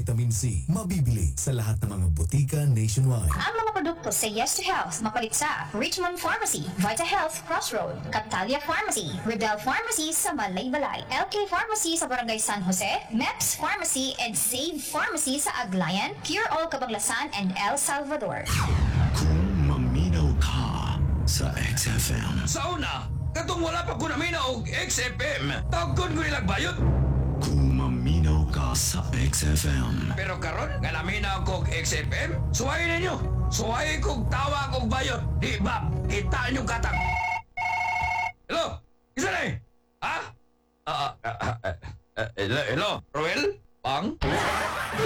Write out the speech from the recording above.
Vitamin C. Mabibili sa lahat ng mga butika nationwide. Ang mga produkto sa Yes to Health mapalit sa Richmond Pharmacy, Vita Health Crossroad, Captalia Pharmacy, Rebel Pharmacy sa Malaybalay, LK Pharmacy sa Barangay San Jose, MEPS Pharmacy and Save Pharmacy sa Aglayan, Pure All Cabanglasan and El Salvador. Kung maminaw ka sa XFM. Sauna, katong wala pa ko namin og XFM. Tawgon ko nilang bayot. Kung maminaw ka sa XFM. Pero karon nga namin ako og XFM, suwayin ninyo. Suwayin kong tawa kong bayot. Di ba? Kita nyo katang. Hello? Isa na eh? Ha? Hello? Roel? Pang?